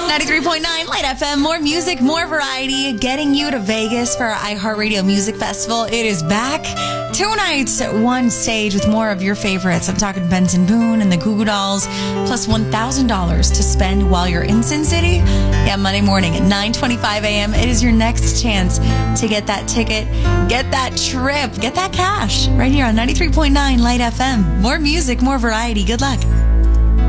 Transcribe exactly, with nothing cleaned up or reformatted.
ninety-three point nine Light F M. More music, more variety. Getting you to Vegas for our iHeartRadio Music Festival. It is back. Two nights at one stage with more of your favorites. I'm talking Benson Boone and the Goo Goo Dolls. Plus one thousand dollars to spend while you're in Sin City. Yeah, Monday morning at nine twenty-five a.m. It is your next chance to get that ticket, get that trip, get that cash. Right here on ninety-three point nine Light F M. More music, more variety. Good luck.